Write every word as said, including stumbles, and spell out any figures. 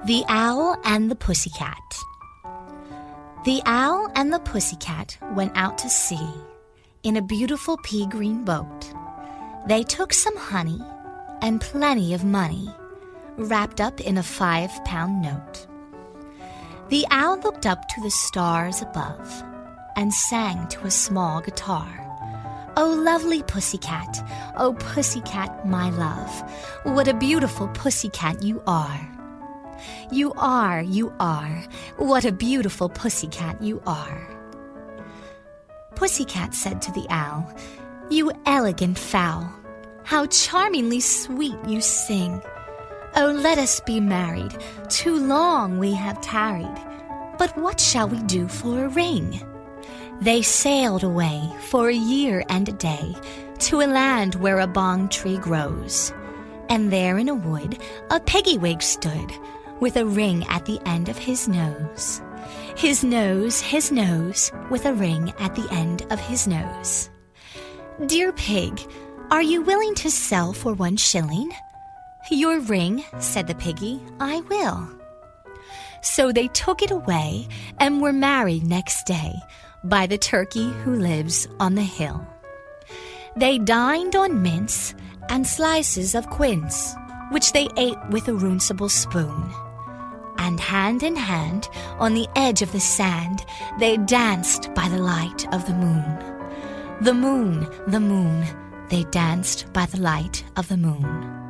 The Owl and the Pussycat. The owl and the pussycat went out to sea in a beautiful pea-green boat. They took some honey and plenty of money wrapped up in a five-pound note. The owl looked up to the stars above and sang to a small guitar. "Oh, lovely pussycat, oh, pussycat, my love, what a beautiful pussycat you are. You are, you are, what a beautiful pussycat you are." Pussycat said to the owl, "You elegant fowl, how charmingly sweet you sing. Oh, let us be married, too long we have tarried, but what shall we do for a ring?" They sailed away for a year and a day to a land where a bong tree grows, and there in a wood a piggy-wig stood, with a ring at the end of his nose. His nose, his nose, with a ring at the end of his nose. "Dear pig, are you willing to sell for one shilling?" "Your ring," said the piggy, "I will." So they took it away and were married next day by the turkey who lives on the hill. They dined on mince and slices of quince, which they ate with a runcible spoon. And hand in hand, on the edge of the sand, they danced by the light of the moon. The moon, the moon, they danced by the light of the moon.